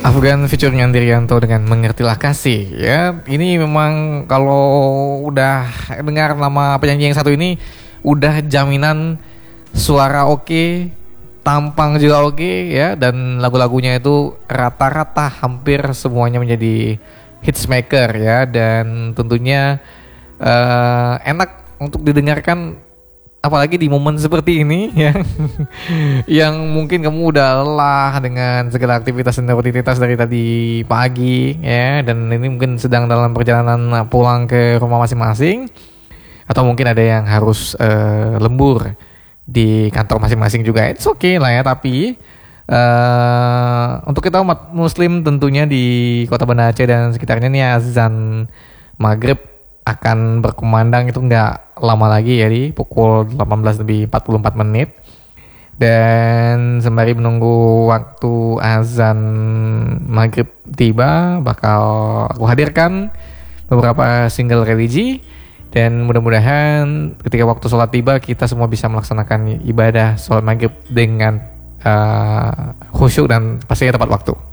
Afgan featuring Andrianto dengan Mengertilah Kasih ya. Ini memang kalau udah dengar nama penyanyi yang satu ini udah jaminan suara oke, tampang juga oke ya, dan lagu-lagunya itu rata-rata hampir semuanya menjadi hits maker ya, dan tentunya enak untuk didengarkan apalagi di momen seperti ini ya. Yang mungkin kamu udah lelah dengan segala aktivitas dan rutinitas dari tadi pagi ya, dan ini mungkin sedang dalam perjalanan pulang ke rumah masing-masing, atau mungkin ada yang harus lembur di kantor masing-masing juga. It's okay lah ya, tapi untuk kita umat muslim tentunya di Kota Banda Aceh dan sekitarnya nih, azan maghrib akan berkumandang itu nggak lama lagi ya, di pukul 18:44. Dan sembari menunggu waktu azan maghrib tiba, bakal aku hadirkan beberapa single religi, dan mudah-mudahan ketika waktu sholat tiba kita semua bisa melaksanakan ibadah sholat maghrib dengan khusyuk dan pastinya tepat waktu.